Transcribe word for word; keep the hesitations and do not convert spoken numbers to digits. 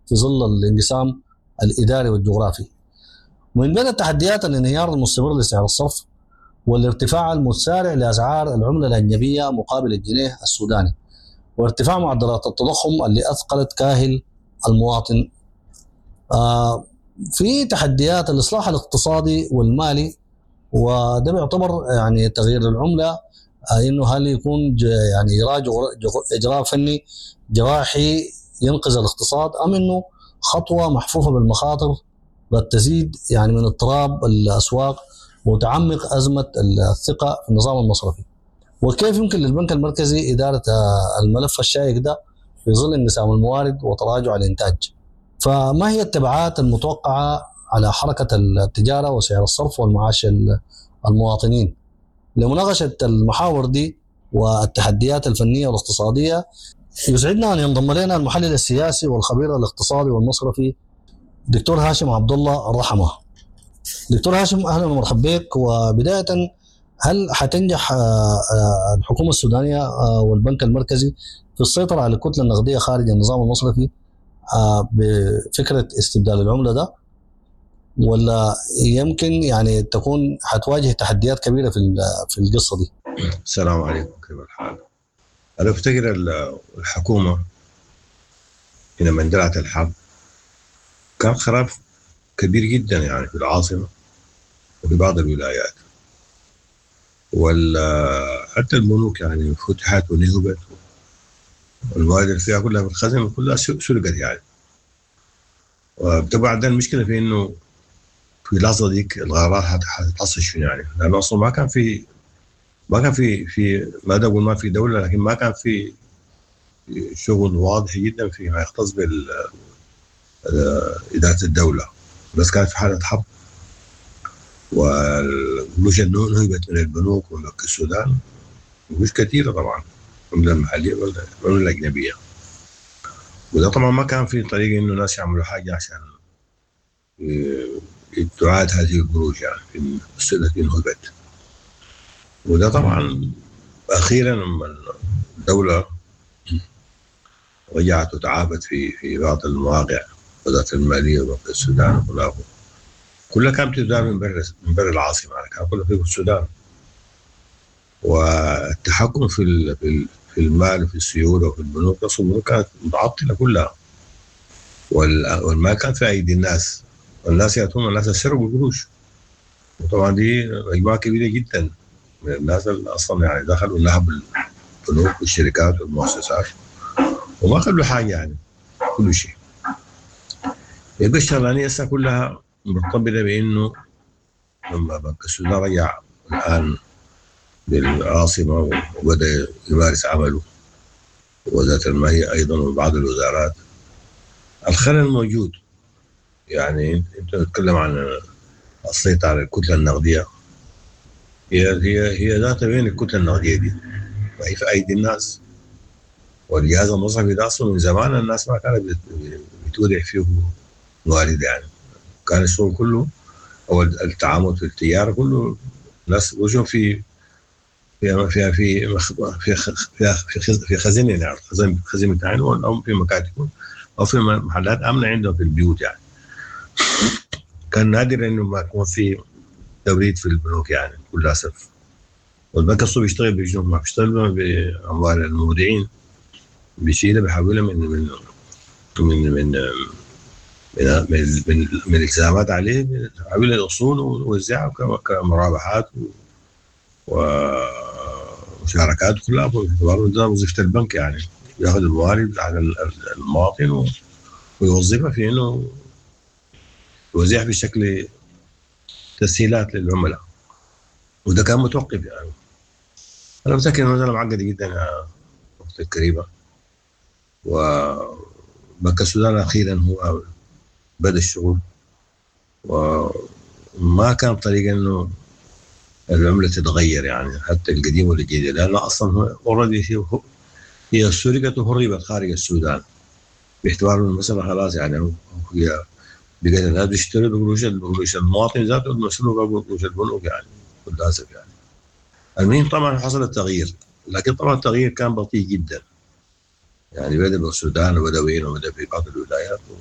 في ظل الانقسام الإداري والجغرافي. ومن بين التحديات الانهيار المستمر لسعر الصرف والارتفاع المتسارع لأسعار العملة الأجنبية مقابل الجنيه السوداني، وارتفاع معدلات التضخم اللي أثقلت كاهل المواطن. آه في تحديات الإصلاح الاقتصادي والمالي، وده بيعتبر يعني تغيير العملة آه إنه هل يكون يعني إجراء فني جراحي ينقذ الاقتصاد، أم إنه خطوة محفوفة بالمخاطر قد تزيد يعني من اضطراب الأسواق وتعمق أزمة الثقة في النظام المصرفي. وكيف يمكن للبنك المركزي إدارة الملف الشائك ده في ظل انقسام الموارد وتراجع الإنتاج؟ فما هي التبعات المتوقعة على حركة التجارة وسعر الصرف والمعاش المواطنين؟ لمناقشة المحاور دي والتحديات الفنية والاقتصادية يسعدنا أن ينضم لنا المحلل السياسي والخبير الاقتصادي والمصرفي دكتور هاشم عبد الله الرحمة. دكتور هاشم، أهلا ومرحبا بك. وبداية، هل حتنجح الحكومة السودانية والبنك المركزي في السيطرة على الكتلة النقدية خارج النظام المصرفي بفكرة استبدال العملة ده، ولا يمكن يعني تكون حتواجه تحديات كبيرة في في القصة دي؟ السلام عليكم، كيف الحال؟ أنا أفتكر الحكومة لما اندلعت الحرب كان خراف كبير جدا يعني في العاصمة وفي بعض الولايات، وحتى البنوك يعني فتحت ونهبت والمواد اللي فيها كلها في الخزن كلها سرقت يعني. وبعدين المشكلة في إنه في لحظة ديك الغارات هتتحصل شنو يعني، لأنه أصلا ما كان في ما كان في في ما أقول ما في دولة، لكن ما كان في شغل واضح جدا فيما يختص بال إدارة الدولة، بس كانت في حالة حرب. والقروش نهبت من البنوك وبنك السودان مش كثيرة طبعا، العملة المحلية والعملة الأجنبية، وده طبعا ما كان في طريقة إنه الناس يعملوا حاجة عشان تعاد هذه القروش يعني في السنة التي نهبت. وده طبعا أخيرا لما الدولة رجعت وتعافت في في بعض المواقع وزارة المالية وبنك السودان وكلها كلها كانت تدار من بر من بر العاصمة يعني، كان كلها في السودان. والتحكم في في المال وفي السيولة وفي البنوك، أصلا البنوك كانت متعطلة كلها، والمال كان في أيدي الناس، والناس يأتون الناس يسرقوا القروش. وطبعا دي مجموعة كبيرة جدا من الناس اللي أصلا يعني دخلوا نهب البنوك والشركات والمؤسسات وما خلوا حاجة يعني كل شيء. يبقى الشغلانية هسه كلها مرتبطة بإنه لما بنك السودان رجع الآن بالعاصمة وبدأ يمارس عمله، وزارة المالية أيضا وبعض الوزارات، الخلل موجود. يعني أنت تتكلم عن السيطرة على الكتلة النقدية، هي هي هي ذات بين الكتلة النقدية دي وهي في أيدي الناس، والجهاز المصرفي ده أصلا من زمان الناس ما كانت بتودع فيه موارد يعني، كان الشغل كله أو التعامل في التجارة كله ناس وجههم في في في في في في في خزين يعني خزين خزين بتاعين أو في مكاتب أو في محلات آمنة عندهم في البيوت يعني. كان نادر إنه ما يكون في توريد في البنوك يعني كل أسف. والبنك الصوبي بيشتغل بجنوب ما بيشتغل بأموال المودعين، بيشيلها بيحولها من من من من من من, من, من الالتزامات عليه، بيحولها الأصول ووزعها كمرابحات ومشاركات كلها باعتباره ده وظيفة البنك يعني، ياخذ الموارد على المواطن ويوظفها في إنه يوزعها بشكل تسهيلات للعملاء، وده كان متوقف يعني. أنا متأكد إنه مسألة معقدة جدا يا أختي الكريمة، وبنك السودان أخيرا هو بدأ الشغل، وما كان طريقة إنه العملة تتغير يعني حتى القديم والجديد، لأنه أصلا أوريدي هي سرقت وهربت خارج السودان باعتبار المسألة خلاص يعني هي بقت الناس بيشتروا بقروش بقروش المواطن ذاته المسروقة بقروش البنوك يعني للأسف يعني. المهم طبعا حصل التغيير، لكن طبعا التغيير كان بطيء جدا يعني، بدأ بالسودان وبدأ وين وبدأ في بعض الولايات